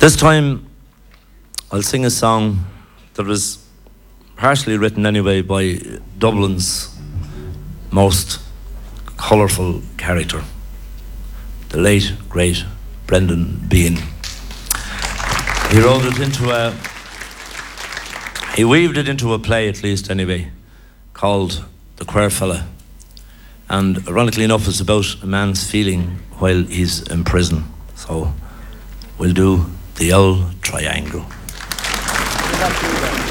This time, I'll sing a song that was partially written anyway by Dublin's most colourful character, the late, great Brendan Behan. He wrote it into he weaved it into a play, at least anyway, called The Queer Fella. And ironically enough, it's about a man's feeling while he's in prison. So we'll do The Old Triangle.